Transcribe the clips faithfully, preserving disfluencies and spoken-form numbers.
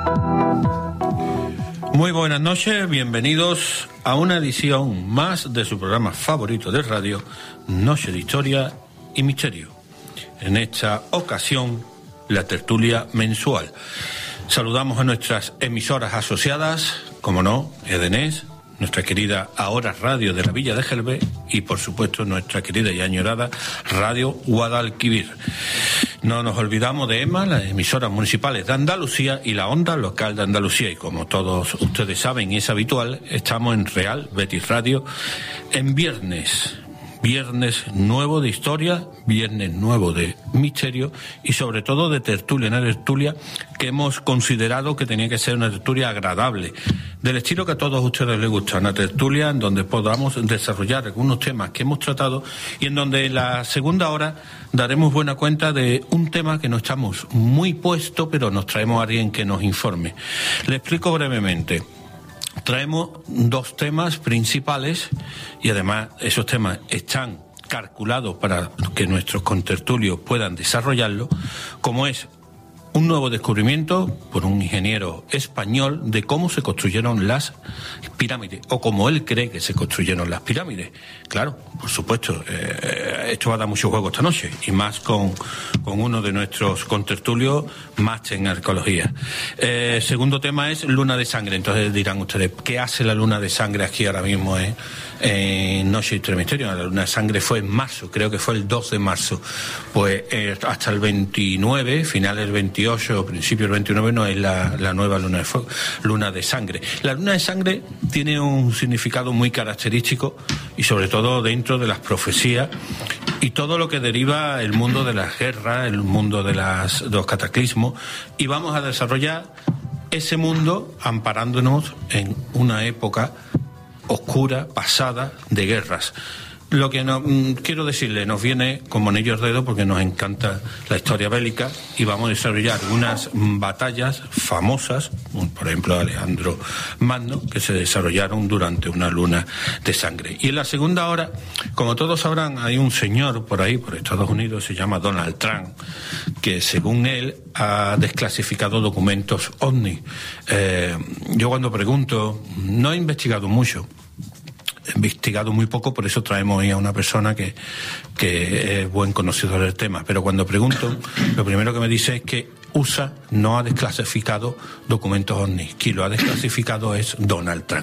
Muy buenas noches, bienvenidos a una edición más de su programa favorito de radio, Noche de Historia y Misterio. En esta ocasión, la tertulia mensual. Saludamos a nuestras emisoras asociadas, como no, Edenés, nuestra querida Ahora Radio de la Villa de Gelbe y, por supuesto, nuestra querida y añorada Radio Guadalquivir. No nos olvidamos de EMA, las emisoras municipales de Andalucía y la onda local de Andalucía. Y como todos ustedes saben y es habitual, estamos en Real Betis Radio en viernes. Viernes nuevo de historia, viernes nuevo de misterio y sobre todo de tertulia, una tertulia que hemos considerado que tenía que ser una tertulia agradable, del estilo que a todos ustedes les gusta, una tertulia en donde podamos desarrollar algunos temas que hemos tratado y en donde en la segunda hora daremos buena cuenta de un tema que no estamos muy puesto, pero nos traemos a alguien que nos informe. Le explico brevemente. Traemos dos temas principales y además esos temas están calculados para que nuestros contertulios puedan desarrollarlo, como es un nuevo descubrimiento por un ingeniero español de cómo se construyeron las pirámides, o como él cree que se construyeron las pirámides. Claro, por supuesto, eh, esto va a dar mucho juego esta noche, y más con, con uno de nuestros contertulios, máster en arqueología. Eh, segundo tema es luna de sangre. Entonces dirán ustedes, ¿qué hace la luna de sangre aquí ahora mismo eh, en Noche de Historia y Misterio? La luna de sangre fue en marzo, creo que fue el dos de marzo. Pues eh, hasta el veintinueve, finales del veintiocho, principios del veintinueve, no es la, la nueva luna de fuego, luna de sangre. La luna de sangre tiene un significado muy característico y sobre todo dentro de las profecías y todo lo que deriva el mundo de las guerras, el mundo de, las, de los cataclismos, y vamos a desarrollar ese mundo amparándonos en una época oscura, pasada, de guerras. Lo que no, quiero decirle, nos viene como anillo al dedo porque nos encanta la historia bélica y vamos a desarrollar unas batallas famosas, por ejemplo Alejandro Magno, que se desarrollaron durante una luna de sangre. Y en la segunda hora, como todos sabrán, hay un señor por ahí, por Estados Unidos, se llama Donald Trump, que según él ha desclasificado documentos ovni. Eh, yo cuando pregunto, no he investigado mucho, he investigado muy poco, por eso traemos ahí a una persona que, que es buen conocedor del tema. Pero cuando pregunto, lo primero que me dice es que U S A no ha desclasificado documentos ovnis. Quien lo ha desclasificado es Donald Trump.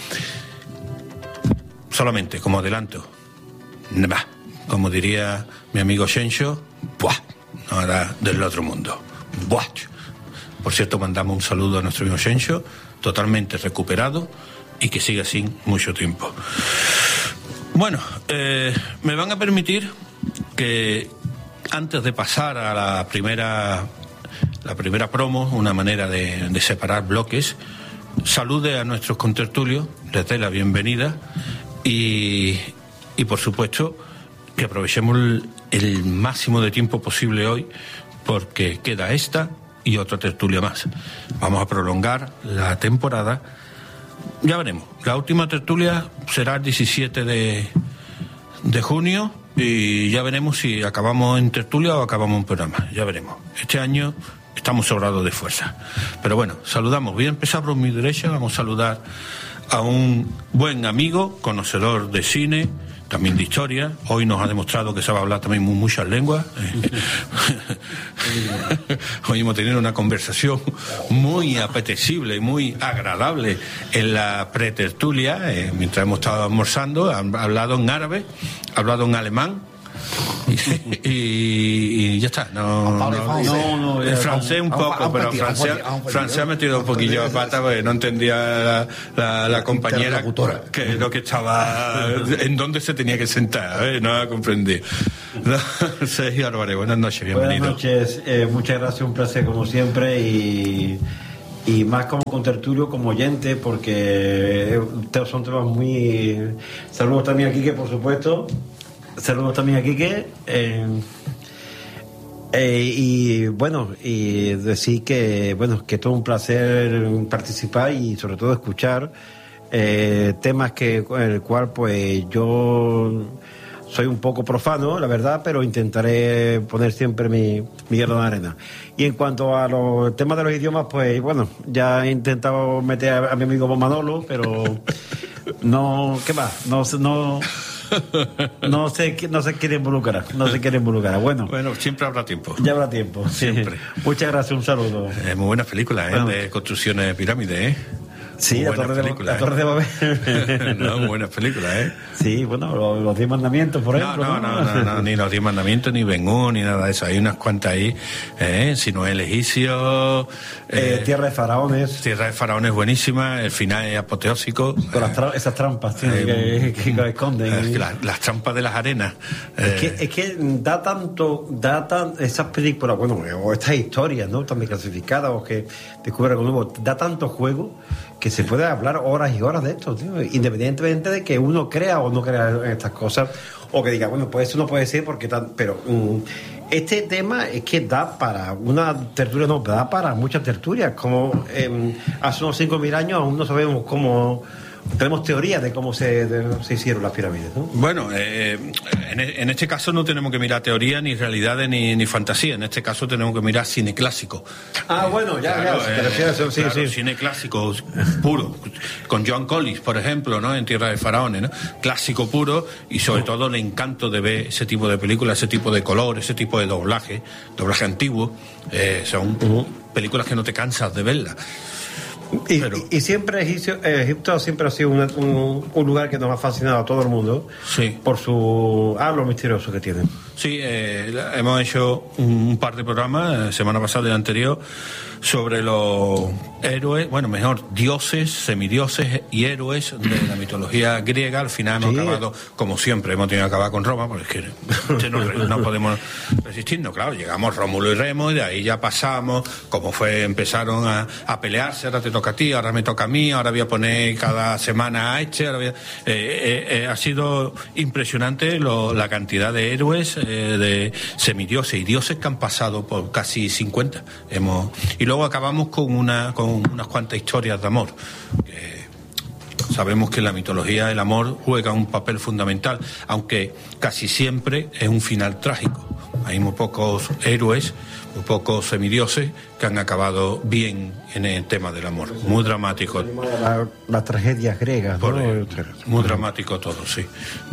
Solamente, como adelanto, bah, como diría mi amigo Shencho, ¡buah! No era del otro mundo. ¡Buah! Por cierto, mandamos un saludo a nuestro amigo Shencho, totalmente recuperado, y que siga así mucho tiempo. Bueno, eh, me van a permitir que antes de pasar a la primera la primera promo, una manera de, de separar bloques, salude a nuestros contertulios, les dé la bienvenida y, y por supuesto que aprovechemos el, el máximo de tiempo posible hoy, porque queda esta y otra tertulia más. Vamos a prolongar la temporada. Ya veremos. La última tertulia será el diecisiete de junio y ya veremos si acabamos en tertulia o acabamos en programa. Ya veremos. Este año estamos sobrados de fuerza. Pero bueno, saludamos. Voy a empezar por mi derecha. Vamos a saludar a un buen amigo, conocedor de cine, también de historia. Hoy nos ha demostrado que sabe hablar también muchas lenguas. Hoy hemos tenido una conversación muy apetecible, muy agradable en la pretertulia, eh, mientras hemos estado almorzando. Ha hablado en árabe, ha hablado en alemán. Y, y, y ya está. No, no, no, no, el francés un poco, pero francés, francés ha metido un poquillo a pata porque no entendía la, la, la compañera que lo que estaba, en dónde se tenía que sentar, ¿eh? No ha comprendido. No, Sergio Álvarez, buenas noches, bienvenido. Buenas noches, eh, muchas gracias, un placer como siempre y. Y más como contertulio, como oyente, porque son temas muy. Saludos también a Quique, por supuesto. Saludos también a Quique. Eh, eh, y bueno, y decir que bueno que todo un placer participar y sobre todo escuchar eh, temas que el cual pues yo soy un poco profano, la verdad, pero intentaré poner siempre mi, mi grano de arena. Y en cuanto a los temas de los idiomas, pues bueno, ya he intentado meter a, a mi amigo Manolo, pero no, ¿qué más? No, no, no sé, no se quiere involucrar, no se quiere involucrar. Bueno, bueno, siempre habrá tiempo. Ya habrá tiempo, siempre. Muchas gracias, un saludo. Es muy buena película, ¿eh? Bueno. De construcciones de pirámides, ¿eh? Sí, la torre, de, la torre de Babel. No, muy buenas películas, ¿eh? Sí, bueno, los, los diez mandamientos, por ejemplo. No, no, no, no, no, ni los diez mandamientos, ni Ben-Hur, ni nada de eso. Hay unas cuantas ahí, ¿eh? Si no es el egipcio. Eh, eh, Tierra de Faraones. Tierra de Faraones buenísima, el final es apoteósico. Con las tra esas trampas sí, eh, que, que, que esconden. Eh, las, las trampas de las arenas. Es, eh. que, es que da tanto, da tan, esas películas, bueno, o estas historias, ¿no? También clasificadas, o que descubren algo nuevo, da tanto juego que se puede hablar horas y horas de esto, tío, independientemente de que uno crea o no crea en estas cosas, o que diga, bueno, pues eso no puede ser porque tan, pero um, este tema es que da para una tertulia, no, da para muchas tertulias, como eh, hace unos cinco mil años aún no sabemos cómo. Tenemos teorías de cómo se, de, se hicieron las pirámides, ¿no? Bueno, eh, en, en este caso no tenemos que mirar teoría, ni realidades, ni, ni fantasía. En este caso tenemos que mirar cine clásico. Ah, bueno, ya, claro, ya. Eh, te refieres a eso, sí, claro, sí. Cine clásico puro. Con Joan Collins, por ejemplo, ¿no? En Tierra de Faraones, ¿no? Clásico puro, y sobre uh-huh. todo el encanto de ver ese tipo de películas, ese tipo de color, ese tipo de doblaje, doblaje antiguo. Eh, son uh-huh. películas que no te cansas de verlas. Y, Pero, y, y siempre Egipto, Egipto siempre ha sido un, un, un lugar que nos ha fascinado a todo el mundo, sí, por su ah, lo misterioso que tiene. Sí, eh, hemos hecho un, un par de programas, eh, semana pasada y la anterior, sobre los héroes, bueno, mejor, dioses, semidioses y héroes de la mitología griega. Al final hemos sí. acabado, como siempre, hemos tenido que acabar con Roma, porque es que no, no podemos resistirnos. Claro, llegamos Rómulo y Remo, y de ahí ya pasamos, como fue, empezaron a, a pelearse, ahora te toca a ti, ahora me toca a mí, ahora voy a poner cada semana a este, ahora voy a, eh, eh, eh, ha sido impresionante lo, la cantidad de héroes, eh, de semidioses y dioses que han pasado por casi cincuenta. Hemos, y luego acabamos con una con unas cuantas historias de amor. Eh, sabemos que en la mitología el amor juega un papel fundamental, aunque casi siempre es un final trágico. Hay muy pocos héroes, muy pocos semidioses que han acabado bien en el tema del amor. Muy dramático. Las la tragedias griegas, Por, ¿no? eh, muy dramático todo, sí.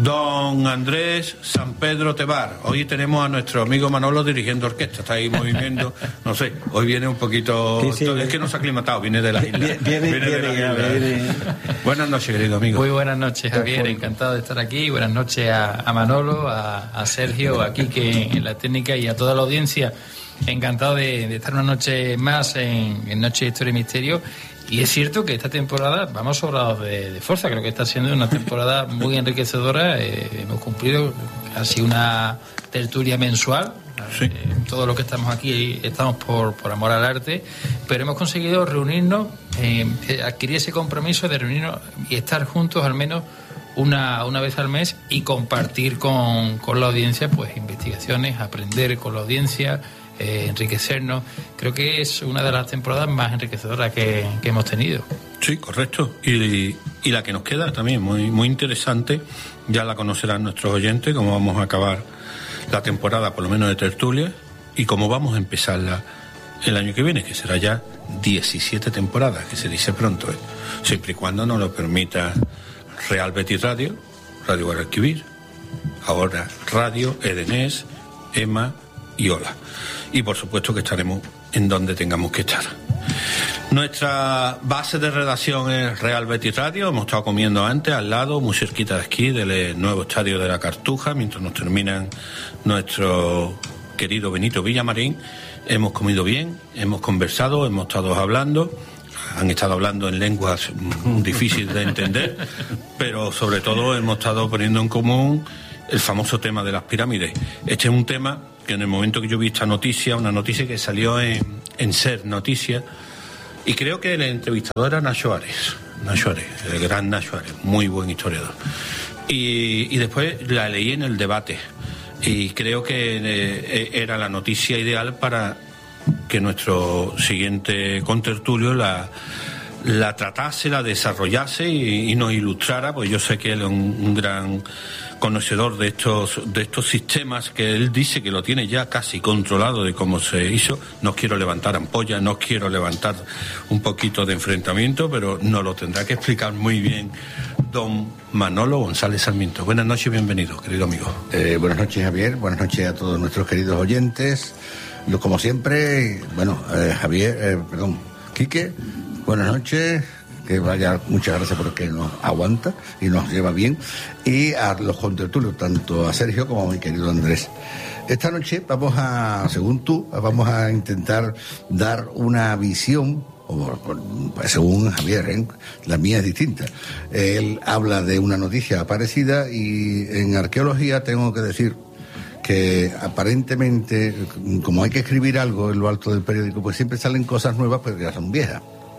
Don Andrés San Pedro Tebar. Hoy tenemos a nuestro amigo Manolo dirigiendo orquesta. Está ahí moviendo, no sé, hoy viene un poquito... Sí, sí, es que no se ha aclimatado, viene de la isla. Viene, viene, viene viene, de la viene, viene. Buenas noches, querido amigo. Muy buenas noches, Javier. Encantado de estar aquí. Buenas noches a, a Manolo, a, a Sergio, a Quique en la técnica y a toda la audiencia. Encantado de, de estar una noche más en, en Noche de Historia y Misterio. Y es cierto que esta temporada vamos sobrados de, de fuerza. Creo que está siendo una temporada muy enriquecedora. Eh, hemos cumplido casi una tertulia mensual. Sí. Eh, todo lo que estamos aquí estamos por, por amor al arte, pero hemos conseguido reunirnos, eh, adquirir ese compromiso de reunirnos y estar juntos al menos una, una vez al mes y compartir con, con la audiencia pues investigaciones, aprender con la audiencia, eh, enriquecernos. Creo que es una de las temporadas más enriquecedoras que, que hemos tenido. Sí, correcto. Y, y la que nos queda también muy, muy interesante. Ya la conocerán nuestros oyentes, cómo vamos a acabar la temporada, por lo menos de tertulia, y cómo vamos a empezarla el año que viene, que será ya diecisiete temporadas, que se dice pronto, ¿eh? Siempre y cuando nos lo permita Real Betis Radio, Radio Guadalquivir, ahora Radio Edenés, Ema y Ola. Y por supuesto que estaremos en donde tengamos que estar. Nuestra base de redacción es Real Betis Radio. Hemos estado comiendo antes al lado, muy cerquita de aquí, del nuevo estadio de la Cartuja, mientras nos terminan nuestro querido Benito Villamarín. Hemos comido bien, hemos conversado, hemos estado hablando. Han estado hablando en lenguas difíciles de entender, pero sobre todo hemos estado poniendo en común el famoso tema de las pirámides. Este es un tema que en el momento que yo vi esta noticia, una noticia que salió en, en Ser Noticias, y creo que el entrevistador era Nacho Ares, Nacho Ares, el gran Nacho Ares, muy buen historiador. Y, y después la leí en el debate, y creo que eh, era la noticia ideal para que nuestro siguiente contertulio la, la tratase, la desarrollase y, y nos ilustrara, pues yo sé que él es un, un gran conocedor de estos de estos sistemas, que él dice que lo tiene ya casi controlado de cómo se hizo. No quiero levantar ampollas, no quiero levantar un poquito de enfrentamiento, pero nos lo tendrá que explicar muy bien don Manolo González Sarmiento. Buenas noches, bienvenido, querido amigo. Eh, buenas noches, Javier, buenas noches a todos nuestros queridos oyentes. Como siempre, bueno, eh, Javier, eh, perdón, Quique, buenas noches, que vaya, muchas gracias porque nos aguanta y nos lleva bien, y a los contertulios, tanto a Sergio como a mi querido Andrés. Esta noche vamos a, según tú, vamos a intentar dar una visión, o, según Javier, ¿eh? La mía es distinta. Él habla de una noticia parecida y en arqueología tengo que decir que aparentemente, como hay que escribir algo en lo alto del periódico, pues siempre salen cosas nuevas, pero que ya son viejas.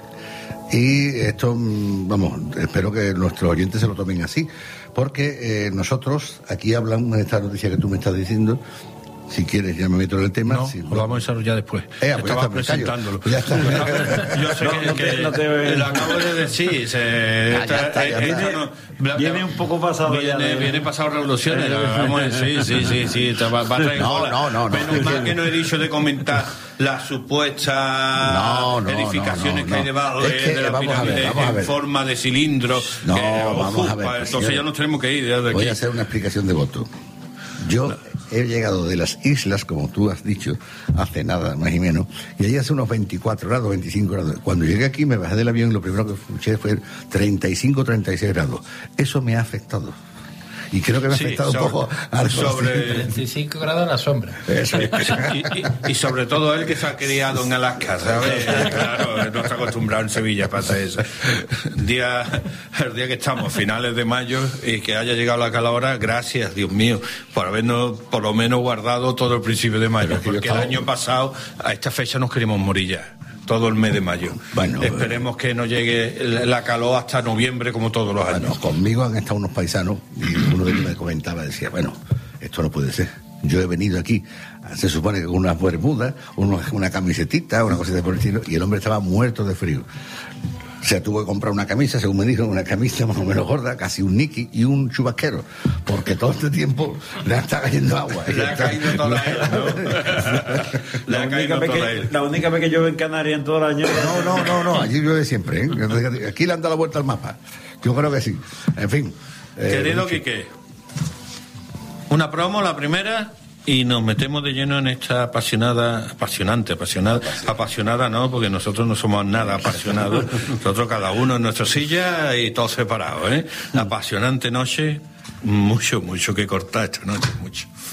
Y esto, vamos, espero que nuestros oyentes se lo tomen así, porque eh, nosotros, aquí hablan de esta noticia que tú me estás diciendo. Si quieres, ya me meto en el tema. No, si lo vamos a desarrollar después. Eh, pues Estaba ya está, presentándolo. Ya está. Yo sé No, que, no te- que no te- lo acabo de decir. Se, Ya, ya está, ya eh, está. esto no- Viene un poco pasado ya Viene, de- viene pasado revoluciones. Vamos a decir, sí, sí, sí, sí. Está- Va, va a traer No, cola. no, no, no. Menos mal que no he dicho de comentar las supuestas No, no, edificaciones no, no, que hay no. debajo Es de, que de la vamos a ver, pirámide vamos a en ver. forma de cilindro. No, que, vamos a ver, ocupa. pues, Entonces señor. ya nos tenemos que ir de aquí. Voy a hacer una explicación de voto. Yo he llegado de las islas, como tú has dicho, hace nada, más y menos, y allí hace unos veinticuatro grados, veinticinco grados. Cuando llegué aquí me bajé del avión y lo primero que escuché fue treinta y cinco, treinta y seis grados. Eso me ha afectado. Y creo que me ha Sí, afectado sobre- un poco al sobre- treinta y cinco grados a la sombra. Eso. y, y- y sobre todo él que se ha criado en Alaska, ¿sabes? Claro, no está acostumbrado en Sevilla para hacer eso. Día, el día que estamos, finales de mayo, y que haya llegado la calor, gracias, Dios mío, por habernos por lo menos guardado todo el principio de mayo, Pero es que yo porque el estaba- año pasado a esta fecha nos queríamos morir ya. Todo el mes de mayo. Bueno, esperemos que no llegue la calor hasta noviembre como todos los Bueno, años. conmigo han estado unos paisanos y uno de ellos me comentaba, decía, bueno, esto no puede ser. Yo he venido aquí, se supone que con unas bermudas, unos- una camisetita, una cosita por el estilo, y el hombre estaba muerto de frío. O sea, tuvo que comprar una camisa, según me dijo, una camisa más o menos gorda, casi un Nicky y un chubasquero, porque todo este tiempo le está cayendo agua. Le ha caído toda él, ¿no? Le La ha única, caído vez toda que, él. la única vez que llueve en Canarias en todo el año. No, no, no, no, allí llueve siempre, ¿eh? Aquí le han dado la vuelta al mapa. Yo creo que sí. En fin. eh, Querido mucho- Quique, una promo, la primera, y nos metemos de lleno en esta apasionada, apasionante, apasionada, apasionada no, porque nosotros no somos nada apasionados, nosotros cada uno en nuestra silla y todos separados, ¿eh? La apasionante noche, mucho, mucho que cortar esta noche, mucho.